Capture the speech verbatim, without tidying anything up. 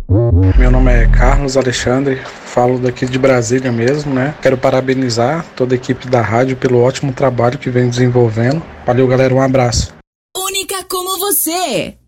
Meu nome é Carlos Alexandre, falo daqui de Brasília mesmo, né? Quero parabenizar toda a equipe da rádio pelo ótimo trabalho que vem desenvolvendo. Valeu, galera, um abraço. Única como você!